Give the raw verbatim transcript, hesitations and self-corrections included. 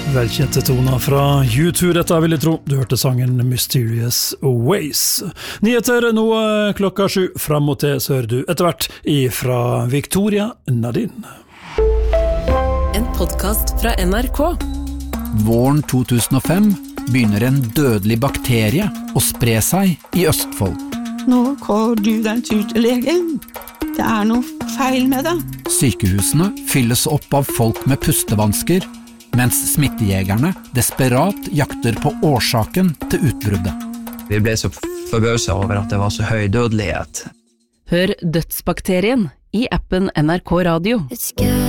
Velkjente toner fra U to, dette vil jeg tro. Du hørte sangen Mysterious Ways. Nyheter nå klokka sju. Fram mot det så hører du etter hvert ifra Victoria Nadine. En podcast fra N R K. Våren to tusen og fem begynner en dødelig bakterie å spre seg i Østfold. Nå går du den tur til legen. Det er noe feil med det. Sykehusene fylles opp av folk med pustevansker, mens smittejegerne desperat jakter på årsaken til utbruddet. Vi ble så forbauset over at det var så høy dødelighet. Hør Dødsbakterien i appen N R K Radio. It's good.